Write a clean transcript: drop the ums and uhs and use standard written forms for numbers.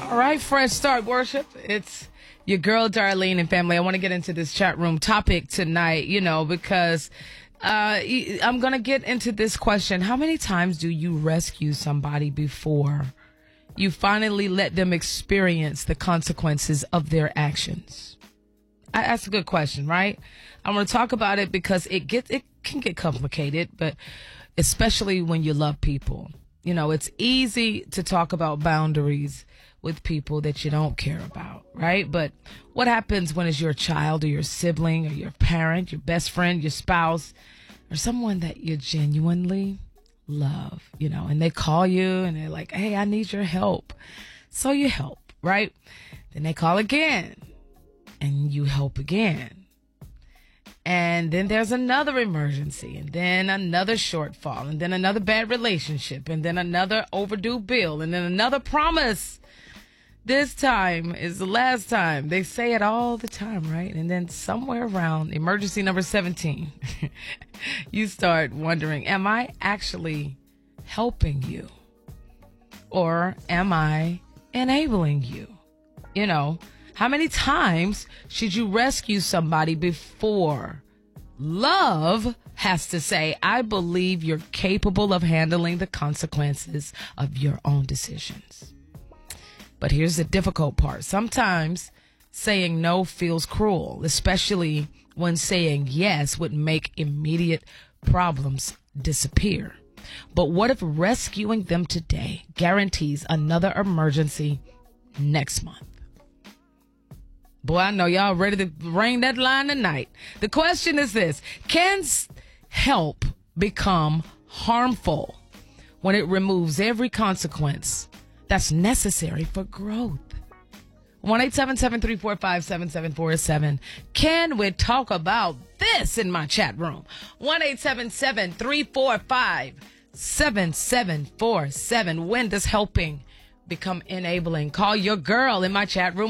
All right, fresh start worship. It's your girl Darlene and family. I want to get into this chat room topic tonight, because I'm going to get into this question. How many times do you rescue somebody before you finally let them experience the consequences of their actions? That's a good question, right? I'm going to talk about it because it can get complicated, but especially when you love people. It's easy to talk about boundaries with people that you don't care about, right? But what happens when it's your child or your sibling or your parent, your best friend, your spouse, or someone that you genuinely love, and they call you and they're like, hey, I need your help. So you help, right? Then they call again and you help again. And then there's another emergency, and then another shortfall, and then another bad relationship, and then another overdue bill, and then another promise. This time is the last time. They say it all the time, right? And then somewhere around emergency number 17, you start wondering, am I actually helping you? Or am I enabling you? How many times should you rescue somebody before love has to say, I believe you're capable of handling the consequences of your own decisions? But here's the difficult part. Sometimes saying no feels cruel, especially when saying yes would make immediate problems disappear. But what if rescuing them today guarantees another emergency next month? Boy, I know y'all ready to ring that line tonight. The question is this: can help become harmful when it removes every consequence that's necessary for growth? 1-877-345-7747. Can we talk about this in my chat room? 1-877-345-7747. When does helping become enabling? Call your girl in my chat room.